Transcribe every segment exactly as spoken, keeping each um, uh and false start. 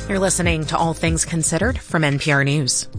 You're listening to All Things Considered from N P R News.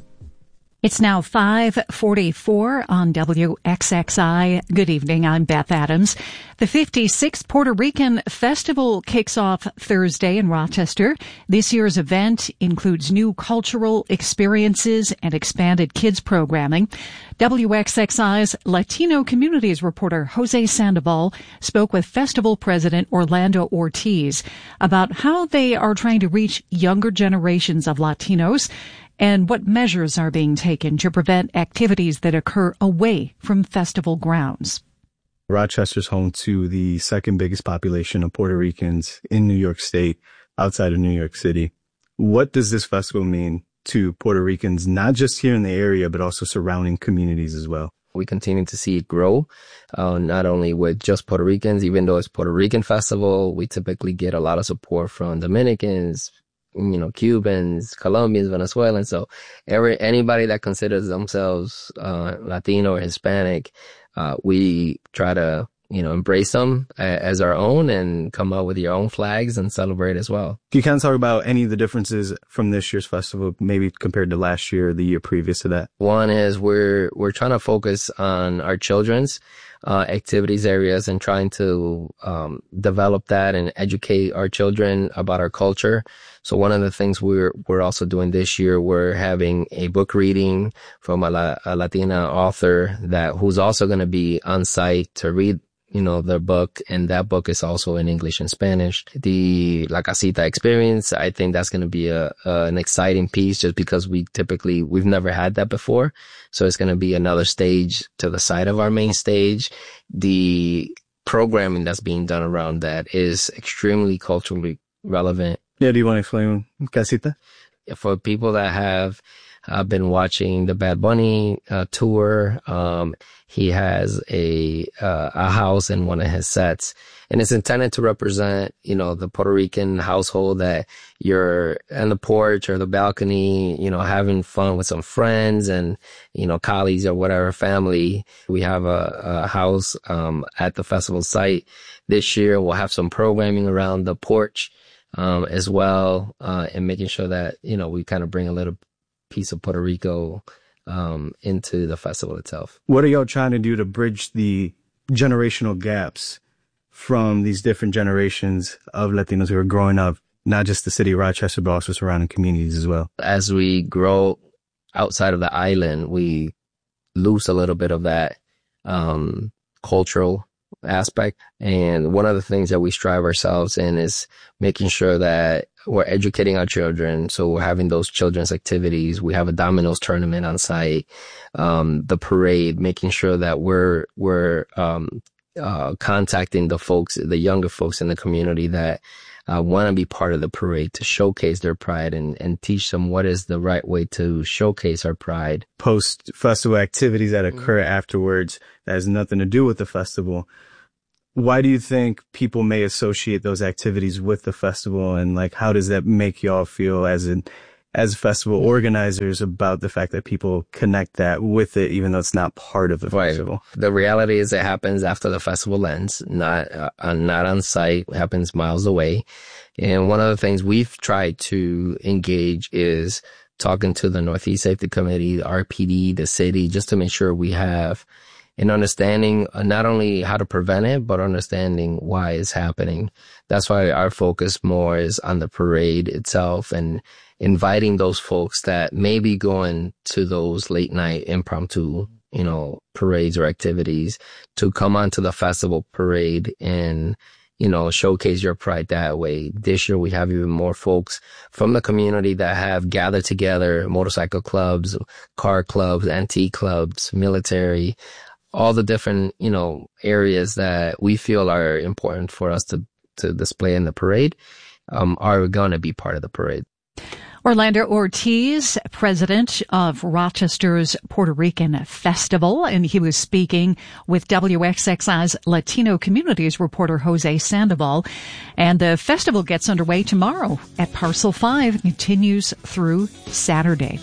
It's now five forty-four on W X X I. Good evening, I'm Beth Adams. The fifty-sixth Puerto Rican Festival kicks off Thursday in Rochester. This year's event includes new cultural experiences and expanded kids programming. W X X I's Latino Communities reporter Jose Sandoval spoke with festival president Orlando Ortiz about how they are trying to reach younger generations of Latinos and what measures are being taken to prevent activities that occur away from festival grounds. Rochester's home to the second biggest population of Puerto Ricans in New York State, outside of New York City. What does this festival mean to Puerto Ricans, not just here in the area, but also surrounding communities as well? We continue to see it grow, uh, not only with just Puerto Ricans. Even though it's Puerto Rican festival, we typically get a lot of support from Dominicans, you know, Cubans, Colombians, Venezuelans. So every, anybody that considers themselves, uh, Latino or Hispanic, uh, we try to, you know, embrace them as our own and come up with your own flags and celebrate as well. Can you kind of talk about any of the differences from this year's festival, maybe compared to last year or the year previous to that? One is we're, we're trying to focus on our children's Uh, activities areas and trying to um, develop that and educate our children about our culture. So one of the things we're we're also doing this year, we're having a book reading from a, La, a Latina author that who's also going to be on site to read, you know, their book, and that book is also in English and Spanish. The La Casita experience, I think that's going to be a, a an exciting piece just because we typically, we've never had that before. So it's going to be another stage to the side of our main stage. The programming that's being done around that is extremely culturally relevant. Yeah, do you want to explain Casita? For people that have uh, been watching the Bad Bunny uh, tour, um, he has a uh, a house in one of his sets, and it's intended to represent, you know, the Puerto Rican household that you're on the porch or the balcony, you know, having fun with some friends and, you know, colleagues or whatever, family. We have a, a house um, at the festival site. This year, we'll have some programming around the porch um, as well, uh, and making sure that, you know, we kind of bring a little piece of Puerto Rico um, into the festival itself. What are y'all trying to do to bridge the generational gaps from these different generations of Latinos who are growing up, not just the city of Rochester, but also surrounding communities as well? As we grow outside of the island, we lose a little bit of that um, cultural aspect. And one of the things that we strive ourselves in is making sure that we're educating our children. So we're having those children's activities. We have a dominoes tournament on site, um, the parade, making sure that we're, we're, um, uh, contacting the folks, the younger folks in the community that, uh, want to be part of the parade to showcase their pride and, and teach them what is the right way to showcase our pride. Post festival activities that occur mm-hmm. afterwards that has nothing to do with the festival. Why do you think people may associate those activities with the festival, and like how does that make y'all feel as an as festival organizers about the fact that people connect that with it, even though it's not part of the right. festival? The reality is it happens after the festival ends, not uh, not on site. It happens miles away. And one of the things we've tried to engage is talking to the Northeast Safety Committee, the R P D, the city, just to make sure we have an understanding uh, not only how to prevent it, but understanding why it's happening. That's why our focus more is on the parade itself and inviting those folks that may be going to those late night impromptu, you know, parades or activities to come onto the festival parade and, you know, showcase your pride that way. This year we have even more folks from the community that have gathered together, motorcycle clubs, car clubs, antique clubs, military, all the different, you know, areas that we feel are important for us to, to display in the parade, um, are going to be part of the parade. Orlando Ortiz, president of Rochester's Puerto Rican Festival, and he was speaking with W X X I's Latino Communities reporter Jose Sandoval. And the festival gets underway tomorrow at Parcel five and continues through Saturday.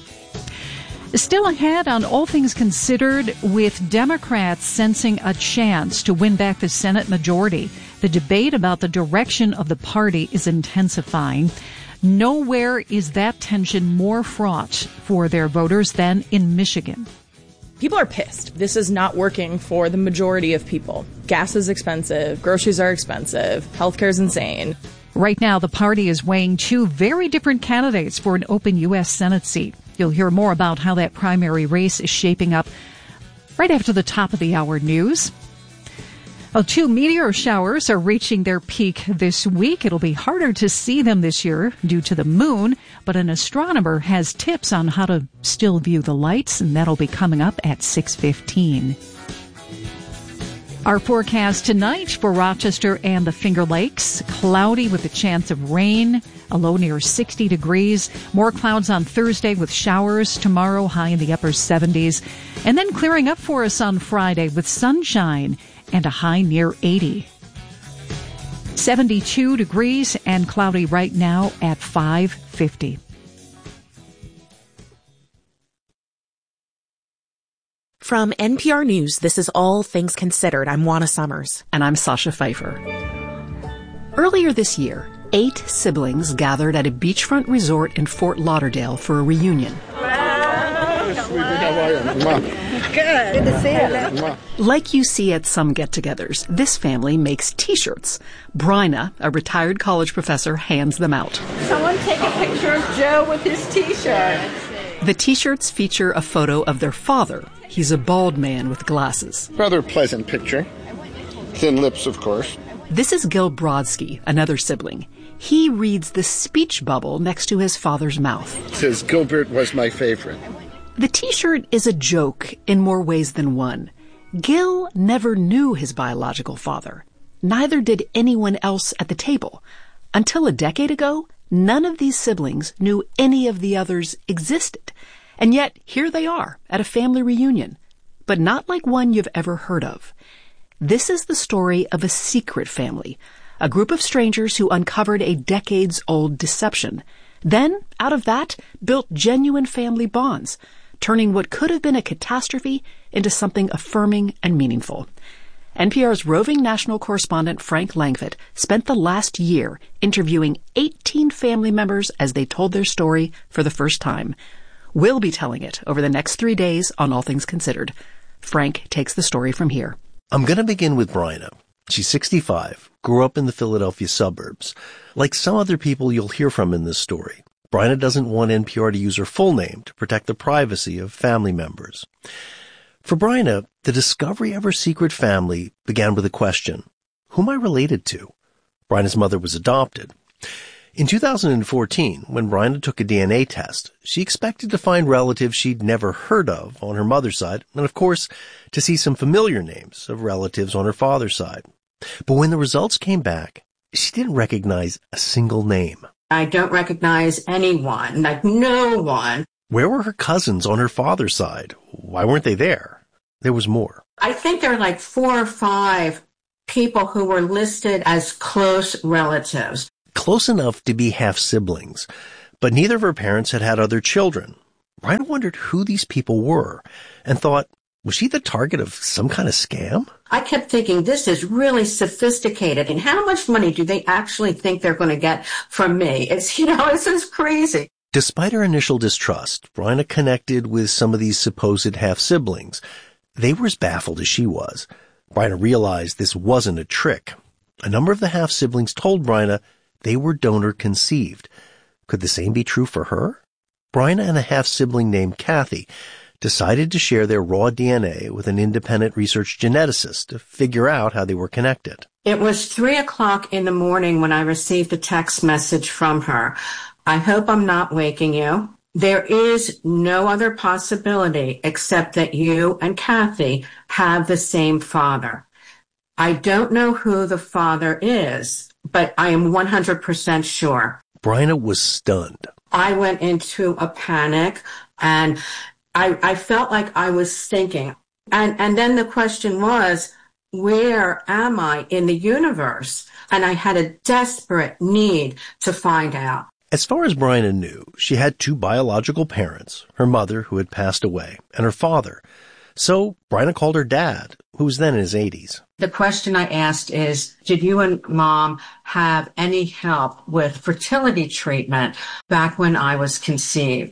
Still ahead on All Things Considered, with Democrats sensing a chance to win back the Senate majority, the debate about the direction of the party is intensifying. Nowhere is that tension more fraught for their voters than in Michigan. People are pissed. This is not working for the majority of people. Gas is expensive. Groceries are expensive. Healthcare is insane. Right now, the party is weighing two very different candidates for an open U S Senate seat. You'll hear more about how that primary race is shaping up right after the top of the hour news. Well, two meteor showers are reaching their peak this week. It'll be harder to see them this year due to the moon, but an astronomer has tips on how to still view the lights, and that'll be coming up at six fifteen. Our forecast tonight for Rochester and the Finger Lakes, cloudy with a chance of rain, a low near sixty degrees. More clouds on Thursday with showers. Tomorrow, high in the upper seventies. And then clearing up for us on Friday with sunshine and a high near eighty. seventy-two degrees and cloudy right now at five fifty. From N P R News, this is All Things Considered. I'm Juana Summers. And I'm Sasha Pfeiffer. Earlier this year, eight siblings gathered at a beachfront resort in Fort Lauderdale for a reunion. Good. Good to see you. Like you see at some get-togethers, this family makes T-shirts. Bryna, a retired college professor, hands them out. Someone take a picture of Joe with his T-shirt. The T-shirts feature a photo of their father. He's a bald man with glasses. Rather pleasant picture. Thin lips, of course. This is Gil Brodsky, another sibling. He reads the speech bubble next to his father's mouth. It says, Gilbert was my favorite. The T-shirt is a joke in more ways than one. Gil never knew his biological father. Neither did anyone else at the table. Until a decade ago, none of these siblings knew any of the others existed. And yet, here they are at a family reunion, but not like one you've ever heard of. This is the story of a secret family, a group of strangers who uncovered a decades-old deception. Then, out of that, built genuine family bonds, turning what could have been a catastrophe into something affirming and meaningful. N P R's roving national correspondent Frank Langfitt spent the last year interviewing eighteen family members as they told their story for the first time. We'll be telling it over the next three days on All Things Considered. Frank takes the story from here. I'm going to begin with Bryna. She's sixty-five, grew up in the Philadelphia suburbs. Like some other people you'll hear from in this story, Bryna doesn't want N P R to use her full name to protect the privacy of family members. For Bryna, the discovery of her secret family began with a question. Who am I related to? Bryna's mother was adopted. In two thousand fourteen, when Bryna took a D N A test, she expected to find relatives she'd never heard of on her mother's side, and of course, to see some familiar names of relatives on her father's side. But when the results came back, she didn't recognize a single name. I don't recognize anyone, like no one. Where were her cousins on her father's side? Why weren't they there? There was more. I think there are like four or five people who were listed as close relatives. Close enough to be half-siblings, but neither of her parents had had other children. Bryna wondered who these people were and thought, was she the target of some kind of scam? I kept thinking, this is really sophisticated, and how much money do they actually think they're going to get from me? It's, you know, it's just crazy. Despite her initial distrust, Bryna connected with some of these supposed half-siblings. They were as baffled as she was. Bryna realized this wasn't a trick. A number of the half-siblings told Bryna they were donor-conceived. Could the same be true for her? Bryna and a half-sibling named Kathy decided to share their raw D N A with an independent research geneticist to figure out how they were connected. It was three o'clock in the morning when I received a text message from her. I hope I'm not waking you. There is no other possibility except that you and Kathy have the same father. I don't know who the father is, but I am one hundred percent sure. Bryna was stunned. I went into a panic, and I, I felt like I was sinking. And, and then the question was, where am I in the universe? And I had a desperate need to find out. As far as Bryna knew, she had two biological parents, her mother, who had passed away, and her father. So Bryna called her dad, who was then in his eighties. The question I asked is, did you and Mom have any help with fertility treatment back when I was conceived?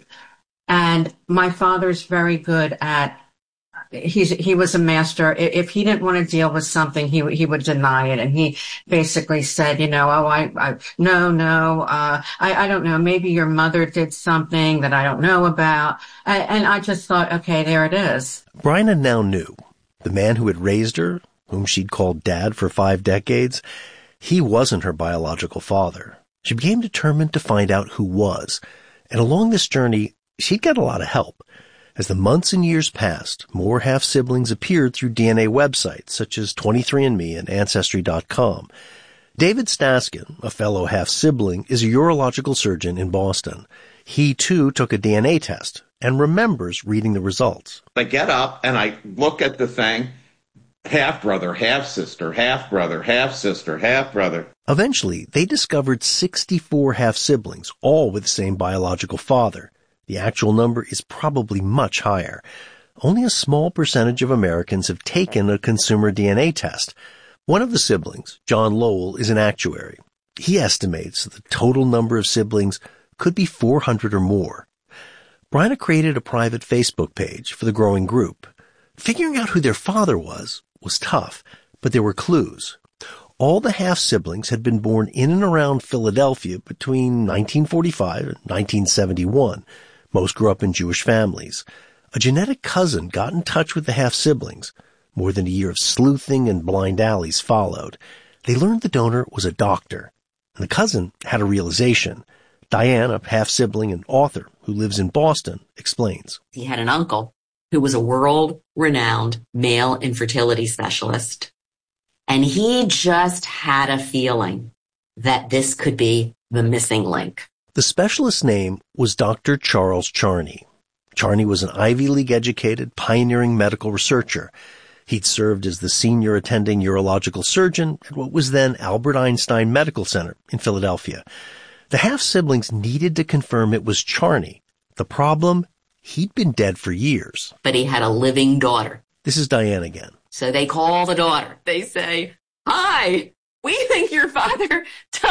And my father's very good at, he's, he was a master. If he didn't want to deal with something, he he would deny it. And he basically said, you know, oh, I, I no, no, uh, I, I don't know. Maybe your mother did something that I don't know about. And, and I just thought, okay, there it is. Bryna now knew the man who had raised her, whom she'd called Dad for five decades, he wasn't her biological father. She became determined to find out who was. And along this journey, she'd get a lot of help. As the months and years passed, more half-siblings appeared through D N A websites such as twenty-three and me and Ancestry dot com. David Staskin, a fellow half-sibling, is a urological surgeon in Boston. He, too, took a D N A test and remembers reading the results. I get up and I look at the thing, half-brother, half-sister, half-brother, half-sister, half-brother. Eventually, they discovered sixty-four half-siblings, all with the same biological father. The actual number is probably much higher. Only a small percentage of Americans have taken a consumer D N A test. One of the siblings, John Lowell, is an actuary. He estimates the total number of siblings could be four hundred or more. Bryna created a private Facebook page for the growing group. Figuring out who their father was was tough, but there were clues. All the half-siblings had been born in and around Philadelphia between nineteen forty-five and nineteen seventy-one. Most grew up in Jewish families. A genetic cousin got in touch with the half-siblings. More than a year of sleuthing and blind alleys followed. They learned the donor was a doctor. And the cousin had a realization. Diane, a half-sibling and author who lives in Boston, explains. He had an uncle who was a world-renowned male infertility specialist. And he just had a feeling that this could be the missing link. The specialist's name was Doctor Charles Charney. Charney was an Ivy League-educated, pioneering medical researcher. He'd served as the senior attending urological surgeon at what was then Albert Einstein Medical Center in Philadelphia. The half-siblings needed to confirm it was Charney. The problem? He'd been dead for years. But he had a living daughter. This is Diane again. So they call the daughter. They say, "Hi, we think your father."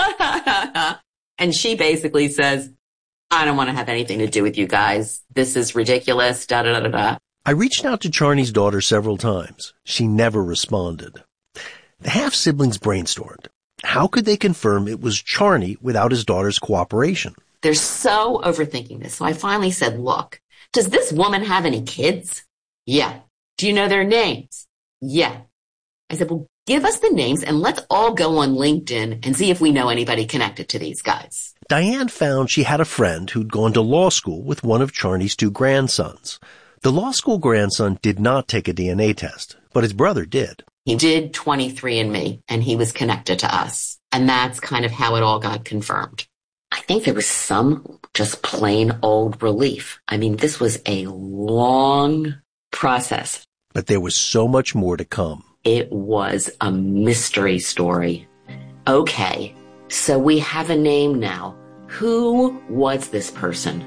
And she basically says, "I don't want to have anything to do with you guys. This is ridiculous, da da da da." I reached out to Charney's daughter several times. She never responded. The half-siblings brainstormed. How could they confirm it was Charney without his daughter's cooperation? They're so overthinking this. So I finally said, "Look, does this woman have any kids?" "Yeah." "Do you know their names?" "Yeah." I said, "Well, give us the names and let's all go on LinkedIn and see if we know anybody connected to these guys." Diane found she had a friend who'd gone to law school with one of Charney's two grandsons. The law school grandson did not take a D N A test, but his brother did. He did twenty-three and me, and he was connected to us. And that's kind of how it all got confirmed. I think there was some just plain old relief. I mean, this was a long process. But there was so much more to come. It was a mystery story. Okay, so we have a name now. Who was this person?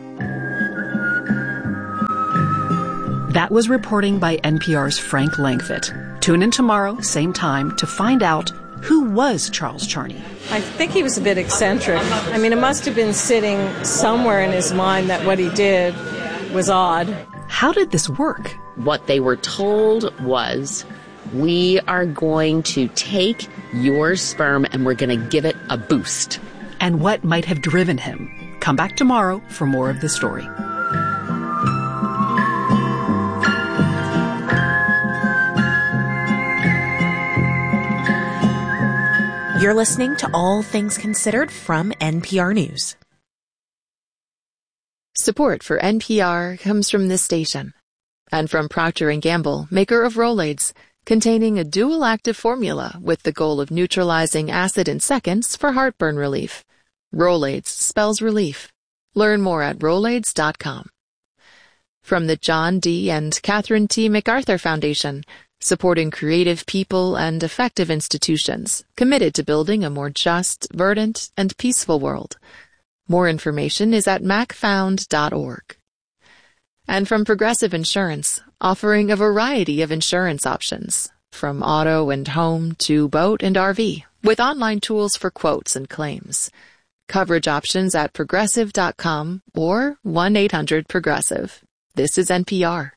That was reporting by N P R's Frank Langfitt. Tune in tomorrow, same time, to find out who was Charles Charney. I think he was a bit eccentric. I mean, it must have been sitting somewhere in his mind that what he did was odd. How did this work? What they were told was, we are going to take your sperm and we're going to give it a boost. And what might have driven him? Come back tomorrow for more of the story. You're listening to All Things Considered from N P R News. Support for N P R comes from this station and from Procter and Gamble, maker of Rolaids, containing a dual-active formula with the goal of neutralizing acid in seconds for heartburn relief. Rolaids spells relief. Learn more at Rolaids dot com. From the John D. and Catherine T. MacArthur Foundation, supporting creative people and effective institutions committed to building a more just, verdant, and peaceful world. More information is at mac found dot org. And from Progressive Insurance, offering a variety of insurance options, From auto and home to boat and R V, with online tools for quotes and claims. Coverage options at progressive dot com or one eight hundred progressive. This is N P R.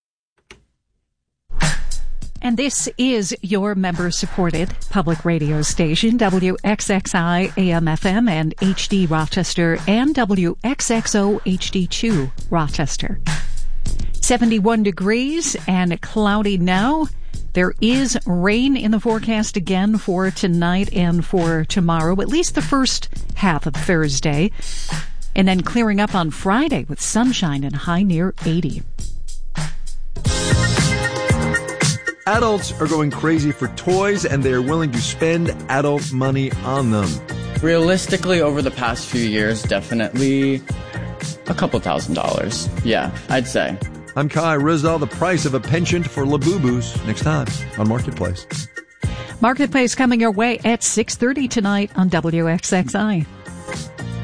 And this is your member-supported public radio station, W X X I A M F M and H D Rochester, and W X X O H D two Rochester. seventy-one degrees and cloudy now. There is rain in the forecast again for tonight and for tomorrow, at least the first half of Thursday. And then clearing up on Friday with sunshine and high near eighty. Adults are going crazy for toys, and they are willing to spend adult money on them. Realistically, over the past few years, definitely a couple thousand dollars. Yeah, I'd say. I'm Kai Rizal. The price of a penchant for Labubus next time on Marketplace. Marketplace coming your way at six thirty tonight on W X X I.